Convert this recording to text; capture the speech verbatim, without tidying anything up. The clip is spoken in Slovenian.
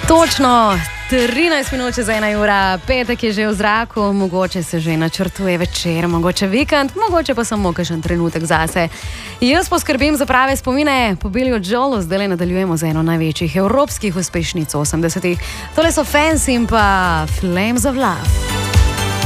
Točno trinajst minut čez ena ura, petek je že v zraku, mogoče se že načrtuje večer, mogoče vikend, mogoče pa samo kakšen trenutek zase. Jaz poskrbim za prave spomine, po Billy Joelu zdaj nadaljujemo z eno največjih evropskih uspešnic osemdesetih. Tole so Fancy in pa Flames of Love.